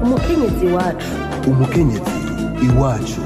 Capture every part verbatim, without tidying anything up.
umukenyezi wacu umukenyezi iwacu.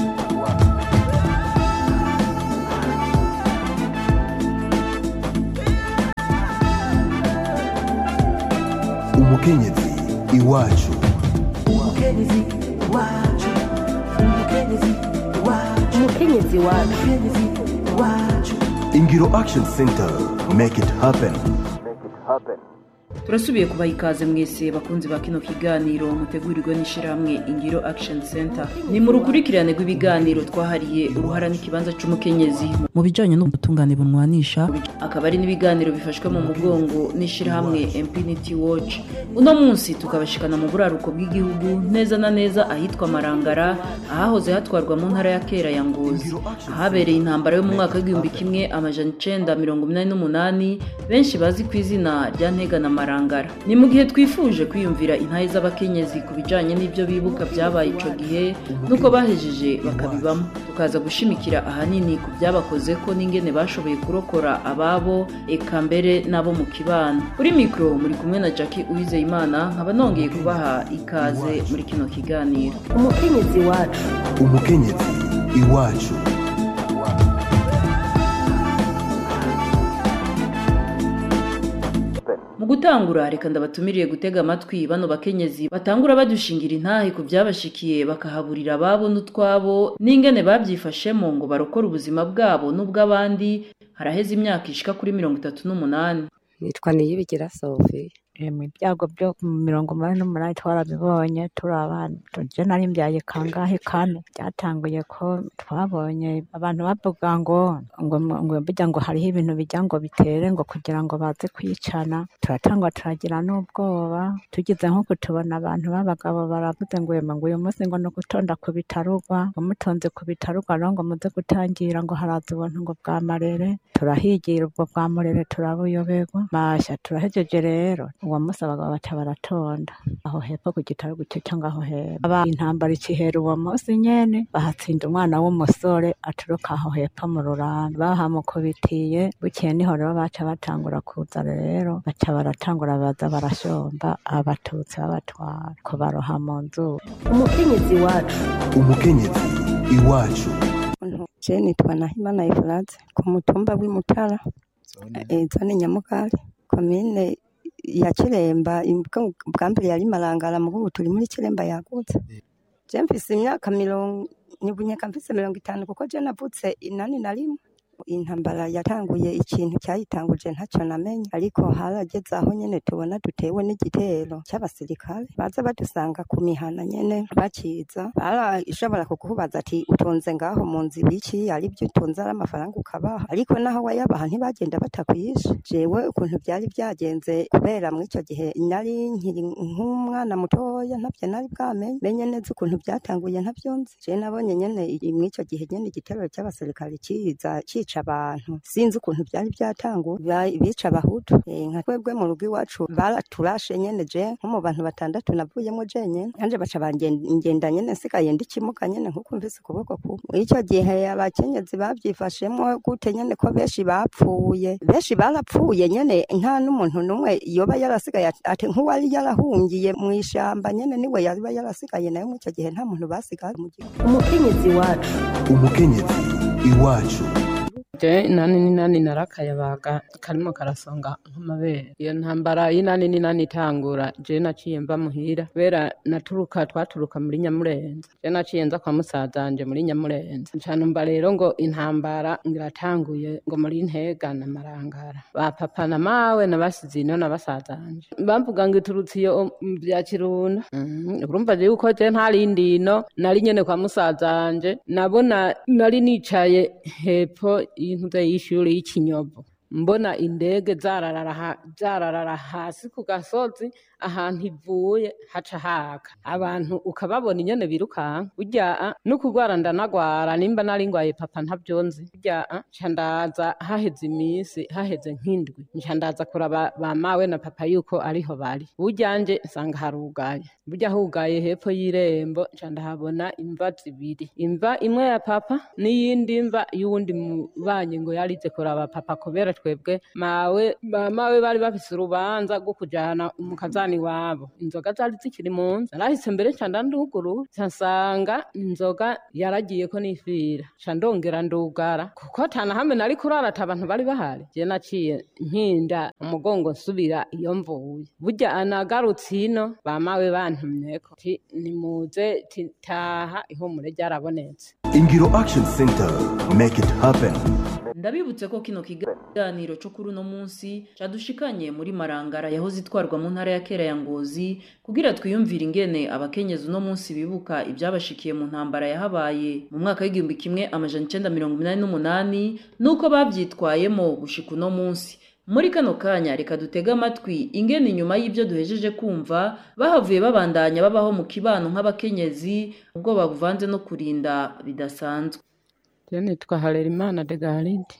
umukenyezi iwacu. umukenyezi wacu umukenyezi wacu umukenyezi wacu. Ingiro Action Center, make it happen. Turasubiye kubaha ikaze mwese bakunzi ba kino kiganiro mutegurirwa n'ishirahamwe Ingiro Action Center. Ni mu rukurikirane rw'ibiganiro twahariye uruhara n'ikibanza c'umukenyezi mu bijanye n'ubutungane bunwanisha, akaba ari n'ibiganiro bifashwe mu mugongo n'ishirahamwe Impunity Watch. Uno munsi tukabashikana mu buraruko bw'igihugu, neza na neza ahitwa Marangara, ahahoze hatwarwa mu ntara ya kera ya Ngozi, ahabereye intambara yo mu mwaka w'igihumbi kimwe amajana icenda mirongo umunani n'umunani, benshi bazi ku izina rya Ntega na Marangara. Ni mu gihe twifuje kwiyumvira intahe z'abakenyezi ku bijanye n'ibyo bibuka byabaye ico gihe nuko bahejeje bakabibamo, tukaza gushimikira ahanini ku byabakoze ko n'ingene bashoboye kurokora ababo eka mbere nabo mu kibano. Kuri mikro muri kumwe na Jackie Uwizeyimana, nkaba nongeye kubaha ikaze muri kino kiganiro umukenyezi wacu. umukenyezi iwacu. Mu gutangura reka ndabatumiriye gutega amatwi bano bakenyezi batangura badushingira intahe ku byabashikiye bakahaburira ababo n'utwabo n'ingene babyifashemo ngo barokore ubuzima bwabo n'ubw'abandi. Haraheze imyaka ishika kuri mirongo itatu n'umunani. Nitwa Niyibigira Sophie. mu byago byo mirongo umunani n'umunani twarabibonye turi abana. Je nari mbyaye kangahe kane. Byatanguye ko twabonye abantu bavuga ngo ngo ngo bijya ngo hariho ibintu bijya ngo bitere ngo kugira ngo baze kwicana. Turatangwa turagira n'ubwoba, tugize nko kutubona abantu b'abagabo baravuze ngo yema ngo uyu munsi ngo no gutonda ku bitarugwa, ngo mutonze ku bitarugwa ngo muze gutangira ngo haraza ubuntu ngo bwa marere. Turahigira ubwo bwa marere turabuyoberwa. Masha turahejeje rero uwo munsi abagabo baca baratonda aho hepfo ku gitaro gucyo cyangwa aho hepfo. Aba intambara ikihera uwo munsi nyene bahatsinda umwana w'umusore aturuka aho hepfo mu Ruranda, bahamukubitiye. Bukeye niho rero baca batangura kuza rero baca baratangura baza barashomba abatutsi babatwara kubaroha mu nzu. umukenyezi wacu umukenyezi iwacu. Je nitwa Nahimana Efraze ku mutumba w'Imutara, zone Nyamugari, komine ya Kiremba. Bwa mbere yari Marangara, mu ubu turi muri Kiremba yagutse. Je mfise imyaka mirongo nibunyeka mfise mirongo itanu kuko je navutse inani na rimwe. Intambara yatanguye ikintu cyayitanguje ntacyo namenye, ariko harageze aho nyene tubona dutewe n'igitero cy'abasirikare baza badusanga ku mihana nyene bakiza. Barashobora kukubaza ati utunze ngaho mu nzi biki, ari byo utunze ari amafaranga ukabaha, ariko naho wayabaha ntibagenda batakwishe. Jewe ukuntu byari byagenze, kubera muri icyo gihe nari nkiri nk'umwana mutoya, ntavyo nari bwamenye menye neza ukuntu byatanguye ntavyonzi. Je nabonye nyene muri icyo gihe nyene igitero cy'abasirikare kiza abantu, sinzi ukuntu byari byatanguye bica abahutu. Nka twebwe mu rugo iwacu baraturashe nyene, je nko mu bantu batandatu navuyemo jenyene, anje baca bagenda nyene nsigaye ndikimuka nyene nkuko mvise ukuboko kumwe. Icyo gihe abakenyezi babyifashemo gute nyene ko benshi bapfuye, benshi barapfuye nyene, nta n'umuntu numwe yoba yarasigaye ate nk'uwari yarahungiye mu ishamba nyene niwe yaba yarasigaye, nayo mu icyo gihe nta muntu basigaye mu gihe. umukenyezi wacu umukenyezi iwacu. Je nani ni nani narakayabaga karimo karasonga nk'amabere. Iyo ntambara y'inani ni nani itangura, je naciye mba muhira bera naturuka twaturuka muri Nyamurenza. Je naciye nza kwa musazanje muri Nyamurenza, ncanumva rero ngo intambara ngiratanguye ngo muri Ntega na Marangara. Ba papa na mawe nabasizi no nabasazanje bamvuga ngo iturutse iyo bya Kirunda. Mm, urumva je uko je ntari ndino nari nyene kwa musazanje, nabona nari nicaye hepfo y'intuze y'ishuri y'Ikinyovu, mbona indege zararara zararara hasi ku gasozi ahantu ivuye haca haka abantu ukababona inyene birukanka. Burya no kugwara ndanagwara, nimba nari ngwaye papa ntavyonzi. Burya nca ndaza haheze iminsi haheze nk'indwi, nca ndaza kuraba ba mawe na papa yuko ariho bari. Burya nje nsanga harugaye, burya hugaye hepfo y'irembo nca ndahabona imva zibiri, imva imwe ya papa n'iyindi mva y'uwundi mubanye ngo yarize kuraba papa, kubera twebwe mawe ba mawe bari bafise urubanza rwo kujana umukazana nshikana iwabo inzoga zari zikiri mu nzu narahise mbere nca ndanduguru nsanga inzoga yaragiye ko nifira nca ndongera ndugara kuko atana hamwe nari kurara ata abantu bari bahari je naciye nkinda umugongo nsubira iyo mvuye burya anagarutse ino bamawe bantumyeko ti nimuze taha ihumure ryarabonetse. Ingiro Action Center, make it happen. Ndabibutse ko kino kiganiro cyo kuri uno munsi cadushikanye muri Marangara yahoze itwarwa mu ntara ya Kera ya Ngozi kugira twiyumvira ingene abakenyezi uno munsi bibuka ibyabashikiye mu ntambara yahabaye mu mwaka w'igihumbi kimwe amajana icenda mirongo inani n'umunani nuko bavyitwayemo gushika uno munsi. Muri kano kanya reka dutega amatwi ingene inyuma y'ibyo duhejeje kumva bahavuye babandanya babaho mu kibano nk'abakenyezi ubwo babuvanze no kurinda bidasanzwe. Je nitwa Harerimana Degaride.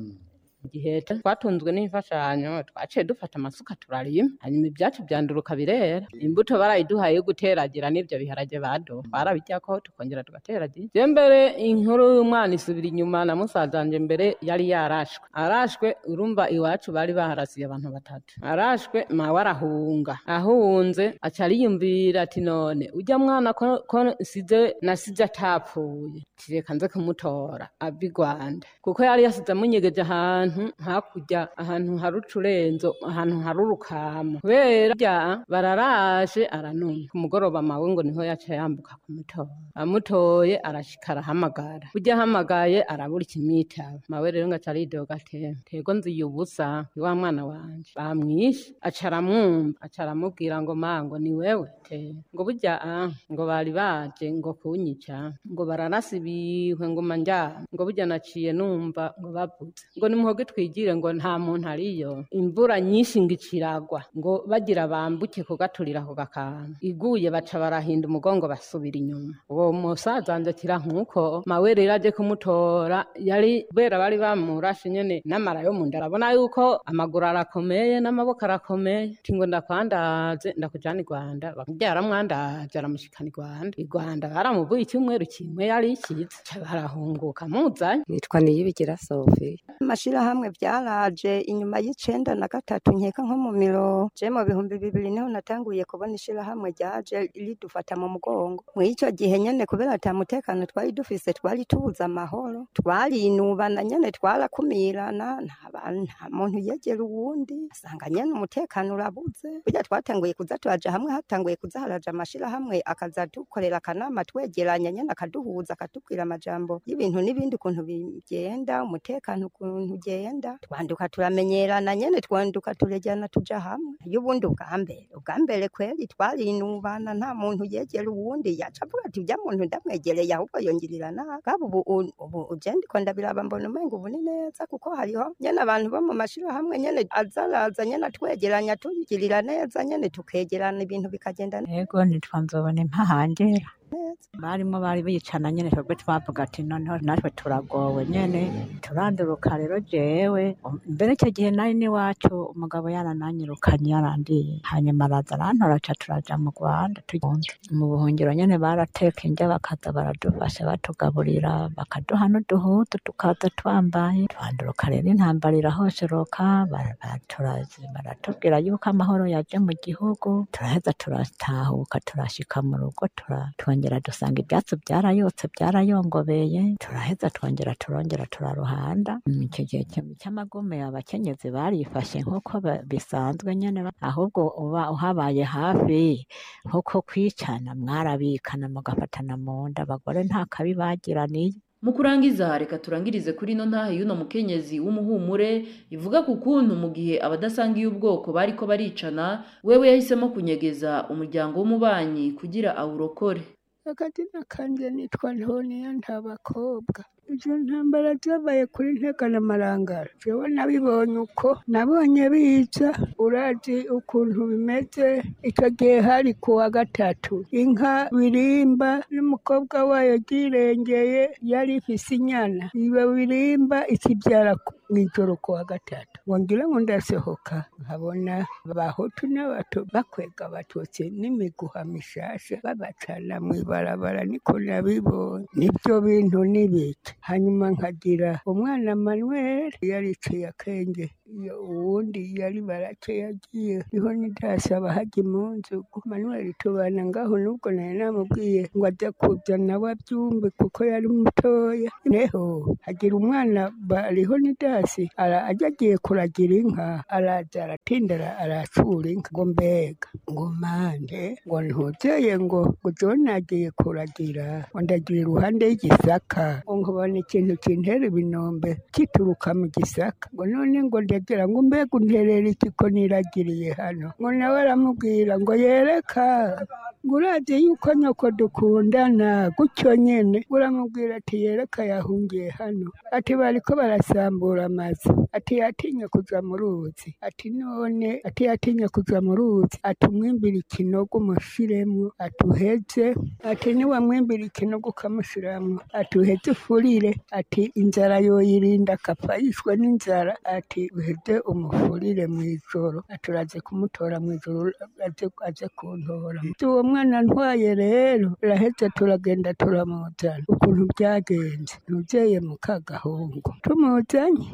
Igiheta twatunzwe n'imfashanyo twaciye dufata amasuka turarima hanyuma ibyacu byanduruka birera imbuto barayiduhaye guteragira n'ibyo biharage bado barabijyako tukongera tugateragira. Je mbere inkuru y'umwana isubira inyuma na musazanje mbere yari yarashwe arashwe urumva iwacu bari baharasiye abantu batatu arashwe mawe arahunga ahunze aca ariyumvira ati none ujya mwana ko, ko size nasize atapfuye tireka nze kumutora abi Rwanda kuko yari yasize amunyegeje ahantu hakurya ahantu hari ucurenzo ahantu hari urukamo kubera bararashe aranumva ku mugoroba mawe ngo niho yaca yambuka kumutora amutoye arashika arahamagara burya ahamagaye arabura ikimwitaba mawe rero ngo acaridoga ati tego nziye ubusa wa mwana wanje bamwishe aca aramwumva aca aramubwira ngo mango ni wewe te ngo burya ah ngo bari baje ngo kunyica ngo baranasibiwe ngo manja ngo burya naciye numva ngo bavuze ngo nimuhoge twigire ngo nta muntu ariyo imvura nyinshi ngiciragwa ngo bagira bambuke kugaturira ku gakanga iguye baca barahinda umugongo basubira inyuma uwo musaza nje kira nkuko mawe rero aje kumutora yari bera bari bamurashe nyene namara yo mu ndarabona yuko amaguru arakomeye n'amaboko arakomeye tingo ndakwandaze ndakujana i Rwanda bakubyara mwandaje aramushikana i Rwanda i Rwanda baramuvuye icyumweru kimwe yari ikiza barahunguka muzanye. Nitwa Niyibigira Sophie. Mashira hamwe byaraje inyuma y'icenda na gatatu nkeka nko mu miro je mu bihumbi bibiri niho natanguye kubona ishira hamwe ryaje ridufata mu mugongo mu ico gihe nyene kubera ata mutekano twari dufise twari tubuza amahoro twari inubana nyene twarakumirana nta muntu yegera uwundi asanga nyene umutekano urabuze burya twatanguye kuza turaje hamwe hatanguye kuza haraje amashira hamwe akaza dukorera akanama twegeranya nyene akaduhuza akatubwira amajambo y'ibintu n'ibindi kuntu bigenda umutekano kuntu ugenda twanduka turamenyerana nyene twanduka turejyana tuja hamwe y'ubundi ubwa mbere ubwa mbere kweli twarinubana nta muntu yegera uwundi yaca avuga ati ujya muntu ndamwegereye ahubwo yongirira nabi kabo ubu ubu ugenda ko ndabiraba mbona umengo ubu ni neza kuko hariho nyene abantu bo mu mashira hamwe nyene azaraza nyene twegeranya tugirira neza nyene tukegerana ibintu bikagenda neza. Yego nitwa Nzobona Impahangera barimo bari bicana nyene twebwe twavuga ati noneho natwe turagowe nyene turanduruka rero jewe mbere icyo gihe nari n'iwacu umugabo yarananyirukanye yarandiye hanyuma araza arantora ca turaja mu Rwanda tugenda mu buhungiro nyene barateka indya bakaza baradufasha batugaburira bakaduha n'uduhutu tukaza twambaye twanduruka rero intambara irahosheroka baratubwira yuko amahoro yaje mu gihugu turaheza turatahuka turashika mu rugo twongera dusanga ibyatsi byarayotse byarayongobeye turaheza twongera turongera turaruhanda icyo gihe cy'amagume abakenyezi barifashe nk'uko bisanzwe nyene ahubwo uba uhabaye hafi nk'uko kwicana mwarabikana mugafatana mu nda abagore nta kabi bagiraniye. Mu kurangiza reka turangirize kuri no ntahe y'uno mukenyezi w'umuhumure ivuga ku kuntu mu gihe abadasangiye ubwoko bariko baricana wewe yahisemo kunyegeza umuryango w'umubanyi kugira awurokore. Akazina kanje nitwa Ntoniya Ntabakobwa. Izo ntambara zabaye kuri Ntega na Marangara jewe nabibonye uko nabonye biza urazi ukuntu bimeze icyo gihe hari kuwa gatatu inka Birimba n'umukobwa wayo girengeye yari ifise inyana ibe Birimba ikibyara mw'ijoro ku wa gatatu ngo ngira ngo ndasohoka nkabona abahutu n'abato bakwega abatutsi n'imiguha mishasha babacana mw'ibarabara niko nabibonye nibyo bintu n'ibiki hanyuma nkagira umwana Manuel yariciye akenge uwundi yari barake yagiye niho nidasaba haji mu nzu Manuel tubana ngaho nubwo naye namubwiye ngo ajya kuja nawe abyumve kuko yari mutoya neho hagira umwana bariho nidasi ara ajya agiye kuragira inka araza aratindara aracura inka ngo mbega ngo mande ngo ntuzeye ngo ngo John agiye kuragira ngo ndagira iruhande y'igisaka ngo nkabona ikintu kintera ibinombe kituruka mu gisaka ngo none ngo ndagira ngo mbega unterera iki ko niragiriye hano ngo nawe aramubwira ngo yereka ngo urazi yuko nyoko dukundana gutyo nyene uramubwira ati yereka yahungiye hano ati bariko barasambura amazu ati yatinye kuja mu ruzi ati none ati yatinye kuja mu ruzi ati umwimbira ikinogo umushiremwo ati uheze ati niwe mwimbira ikinogo ukamushiramwo ati uheze ufurire ati inzara yoyirinda akapfa yishwe n'inzara ati uheze umufurire mw'ijoro ati uraze kumutora mw'ijoro aze aze kuntora uwo mwana ntwaye rero uraheze turagenda turamuzana ukuntu byagenze ntuzeye mu kagahungu tumuzanye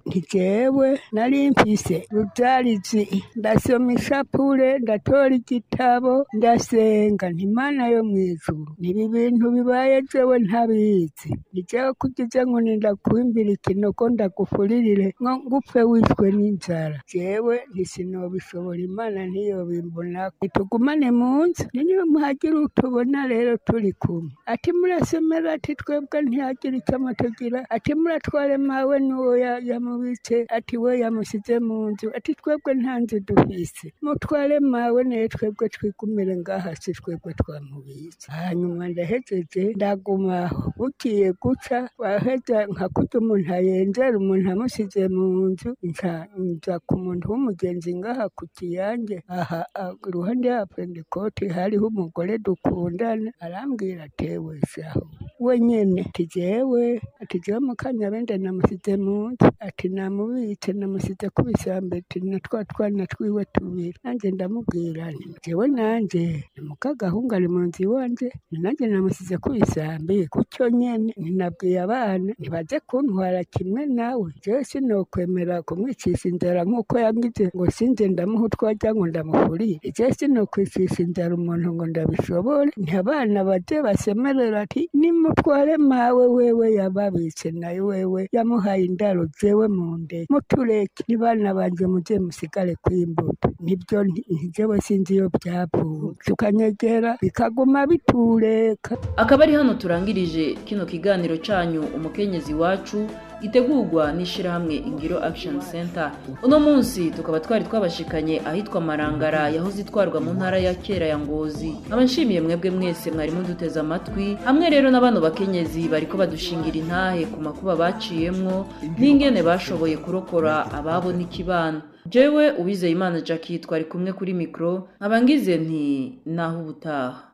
ntijewe nari mfise rudarizi ndasoma ishapure ndatora igitabo ndasenga ntimana yo mw'ijuru nibi bintu bibaye jewe ntabizi nijewe kugize ngo ndakwimbira ikinogo ndagufuririre ngo ngupfe wishwe n'inzara jewe ntisinobishobora imana ntiyobimbona itugumane mu nzu niyo muhagira utubona rero turi kumwe ati murasomera ati twebwe ntihagira icyo amatugira ati muratware mawe n'uwo yamubitse ati we yamusize mu nzu ati twebwe nta nzu dufise mutware mawe naye twebwe twigumire ngaha si twebwe twamubitse hanyuma ndahejeje ndagumaho bugiye guca waheza nka kurya umuntu ayenzera umuntu amusize mu nzu nza ku muntu w'umugenzi ngaha ku kiyange aha iruhande ya Pentecote hariho umugore dukundana arambwira atewe shaho we nyene ati jewe ati jewe Mukanyabenda namusize mu nzu ati namubitse namusize ku bisambe ati na twa twana twiwe tubiri nanjye ndamubwira nti jewe nanje Mukagahungu ari mu nzu iwanje nanjye namusize ku bisambe gutyo nyene ninabwiye abana ntibaze kuntwara kimwe nawe jewe sinokwemera kumwicisha inzara nk'uko yangize ngo sinze ndamuha utwarya ngo ndamufurire jewe sinokwicisha inzara umuntu ngo ndabishobore ntabana baje basemerera ati nimutware mawe wewe yababitse nayo wewe yamuhaye indaro jewe mu nde mutureke nibana banje muje musigare kw'imbuto nibyo ntijewe sinzi iyo byavuye tukanyegera bikaguma bitureka. Akaba ari hano turangirije kino kiganiro canyu umukenyezi wacu gitegurwa n'ishirahamwe Ingiro Action Center. Uno munsi tukaba twari twabashikanye ahitwa Marangara yahoze itwarwa mu ntara ya kera ya Ngozi. Abanshimiye mwebwe mwese mwari muduteza amatwi hamwe rero n'abantu bakenyezi bariko badushingira intahe ku makuba baciyemwo n'ingene bashoboye kurokora ababo n'ikibano. Jewe Uwizeye Imana Jackie twari kumwe kuri mikro abangize nti naho ubutaha.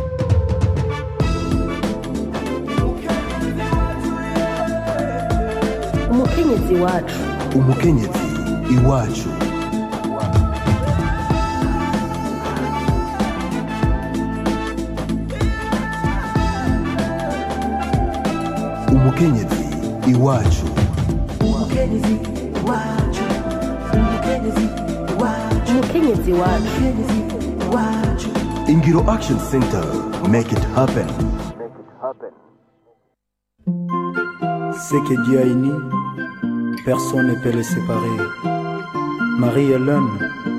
Umukenyezi wacu. Umukenyezi iwacu. Umukenyezi iwacu. Umukenyezi wacu. Umukenyezi wacu. Umukenyezi wacu. Ingiro Action Center, make it happen. Ce que Dieu a uni, personne ne peut le séparer. Marie est l'homme.